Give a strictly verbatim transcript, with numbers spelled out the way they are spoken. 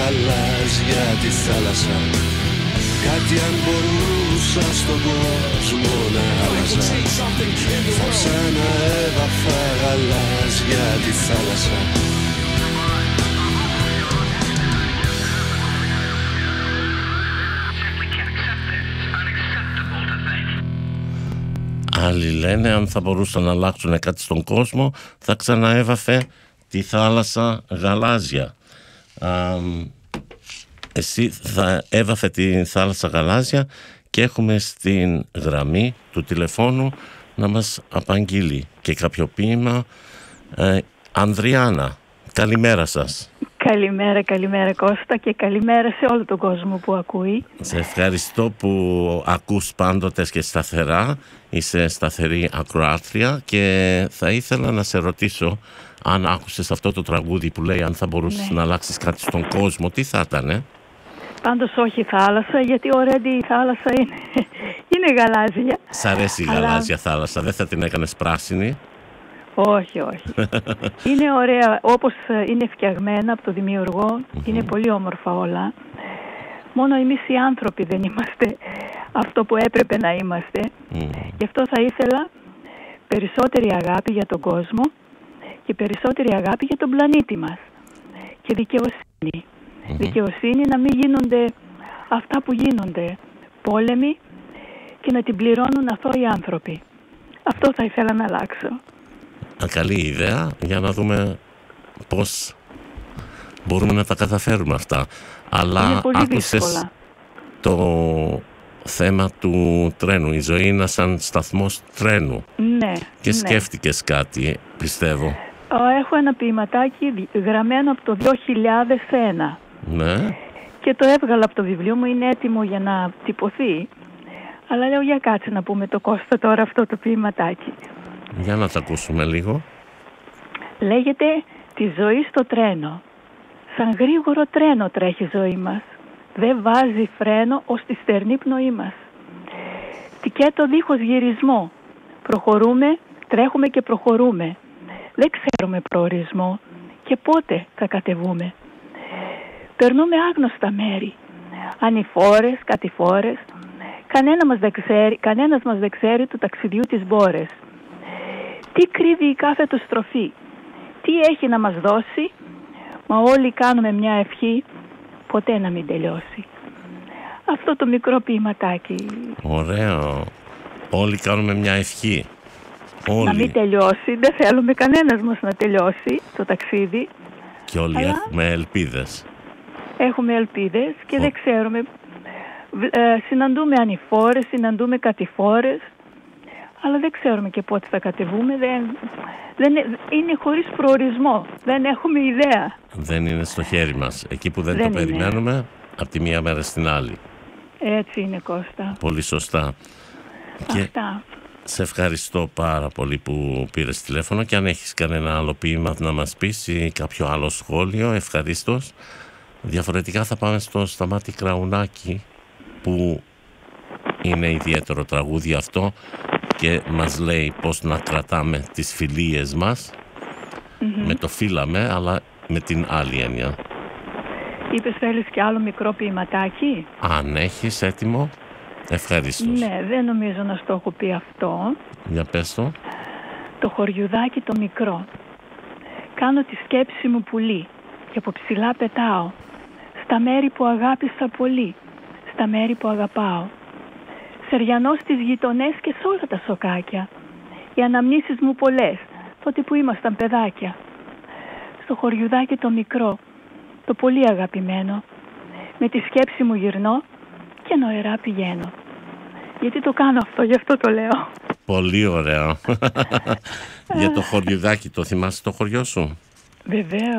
γαλάζια τη θάλασσα. Κάτι αν μπορούσα στον κόσμο να άλλαζα. Θα ξαναέβαφα γαλάζια τη θάλασσα. Άλλοι λένε αν θα μπορούσαν να αλλάξουν κάτι στον κόσμο θα ξαναέβαφε τη θάλασσα γαλάζια. Α, εσύ θα έβαφε τη θάλασσα γαλάζια και έχουμε στην γραμμή του τηλεφώνου να μας απαγγείλει και κάποιο ποίημα. ε, Ανδριάννα, καλημέρα σας. Καλημέρα, καλημέρα Κώστα και καλημέρα σε όλο τον κόσμο που ακούει. Σε ευχαριστώ που ακούς πάντοτε και σταθερά, είσαι σταθερή ακροάτρια και θα ήθελα να σε ρωτήσω αν άκουσες αυτό το τραγούδι που λέει αν θα μπορούσες ναι. να αλλάξεις κάτι στον κόσμο, τι θα ήτανε? Πάντως όχι θάλασσα, γιατί already η θάλασσα είναι, είναι γαλάζια. Σ' αρέσει η Αλλά... γαλάζια θάλασσα, δεν θα την έκανες πράσινη? Όχι, όχι. Είναι ωραία, όπως είναι φτιαγμένα από το δημιουργό, mm-hmm. είναι πολύ όμορφα όλα. Μόνο εμείς οι άνθρωποι δεν είμαστε αυτό που έπρεπε να είμαστε. Mm. Γι' αυτό θα ήθελα περισσότερη αγάπη για τον κόσμο και περισσότερη αγάπη για τον πλανήτη μας. Και δικαιοσύνη. Mm-hmm. Δικαιοσύνη να μην γίνονται αυτά που γίνονται, πόλεμοι, και να την πληρώνουν αθώοι άνθρωποι. Αυτό θα ήθελα να αλλάξω. Καλή ιδέα, για να δούμε πώς μπορούμε να τα καταφέρουμε αυτά. Αλλά άκουσες δύσκολα το θέμα του τρένου. Η ζωή είναι σαν σταθμός τρένου. Ναι. Και ναι. σκέφτηκες κάτι, πιστεύω. Έχω ένα ποιηματάκι γραμμένο από το δύο χιλιάδες ένα. Ναι. Και το έβγαλα από το βιβλίο μου, είναι έτοιμο για να τυπωθεί. Αλλά λέω για κάτσε να πούμε το Κώστα τώρα αυτό το ποιηματάκι. Για να τα ακούσουμε λίγο. Λέγεται «Τη ζωή στο τρένο». Σαν γρήγορο τρένο τρέχει η ζωή μας. Δεν βάζει φρένο ως τη στερνή πνοή μας. Τικέτο δίχως γυρισμό. Προχωρούμε, τρέχουμε και προχωρούμε. Δεν ξέρουμε προορισμό και πότε θα κατεβούμε. Περνούμε άγνωστα μέρη. Ανηφόρες, κατηφόρες. Κανένα μας δεν ξέρει, κανένας μας δεν ξέρει του ταξιδιού τις μπόρες. Τι κρύβει η κάθε του στροφή, τι έχει να μας δώσει, μα όλοι κάνουμε μια ευχή ποτέ να μην τελειώσει. Αυτό το μικρό ποιηματάκι. Ωραίο. Όλοι κάνουμε μια ευχή. Όλοι. Να μην τελειώσει, δεν θέλουμε κανένας μας να τελειώσει το ταξίδι. Και όλοι αλλά... έχουμε ελπίδες. Έχουμε ελπίδες και Ο... δεν ξέρουμε. Ε, συναντούμε ανηφόρες, συναντούμε κατηφόρες. Αλλά δεν ξέρουμε και πότε θα κατεβούμε, δεν, δεν, είναι χωρίς προορισμό, δεν έχουμε ιδέα. Δεν είναι στο χέρι μας, εκεί που δεν, δεν το είναι. Περιμένουμε, από τη μία μέρα στην άλλη. Έτσι είναι Κώστα. Πολύ σωστά. Αυτά. Και σε ευχαριστώ πάρα πολύ που πήρες τηλέφωνο και αν έχεις κανένα άλλο ποίημα να μας πεις ή κάποιο άλλο σχόλιο, ευχαρίστως. Διαφορετικά θα πάμε στο Σταμάτη Κραουνάκη που είναι ιδιαίτερο τραγούδι αυτό και μας λέει πώς να κρατάμε τις φιλίες μας mm-hmm. με το φύλαμε αλλά με την άλλη έννοια. Είπες θέλεις και άλλο μικρό ποιηματάκι? Αν έχεις έτοιμο, ευχαρίστως. Ναι, δεν νομίζω να στο έχω πει αυτό. Για πες το. Το χωριουδάκι το μικρό. Κάνω τη σκέψη μου πουλί και από ψηλά πετάω στα μέρη που αγάπησα πολύ, στα μέρη που αγαπάω. Σεριανώ στις γειτονές και σε όλα τα σοκάκια. Οι αναμνήσεις μου πολλές, τότε που ήμασταν παιδάκια. Στο χωριουδάκι το μικρό, το πολύ αγαπημένο, με τη σκέψη μου γυρνώ και νοερά πηγαίνω. Γιατί το κάνω αυτό, γι' αυτό το λέω. Πολύ ωραίο. Για το χωριουδάκι, το θυμάσαι το χωριό σου? Βεβαίως.